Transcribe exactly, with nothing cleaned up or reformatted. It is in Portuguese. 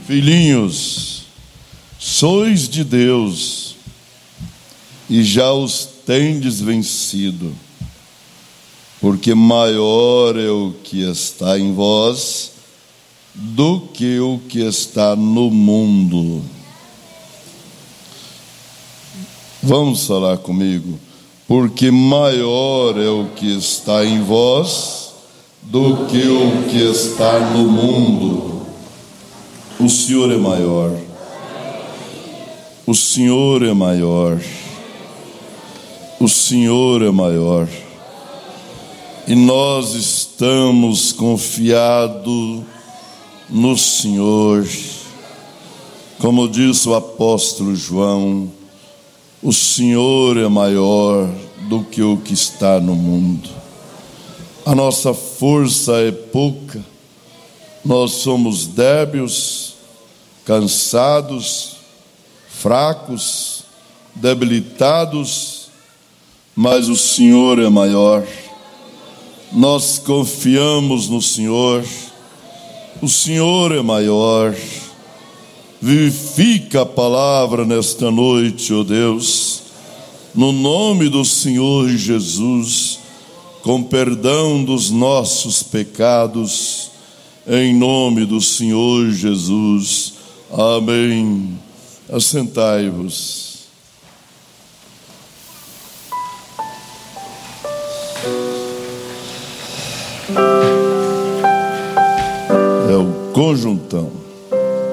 Filhinhos, sois de Deus e já os tendes vencido, porque maior é o que está em vós do que o que está no mundo. Vamos falar comigo. Porque maior é o que está em vós do que o que está no mundo. O Senhor é maior. O Senhor é maior. O Senhor é maior. E nós estamos confiados no Senhor. Como diz o apóstolo João, o Senhor é maior do que o que está no mundo. A nossa força é pouca. Nós somos débeis, cansados, fracos, debilitados, mas o Senhor é maior. Nós confiamos no Senhor. O Senhor é maior. Vivifica a palavra nesta noite, ó Deus, no nome do Senhor Jesus, com perdão dos nossos pecados, em nome do Senhor Jesus. Amém. Assentai-vos. É o conjuntão.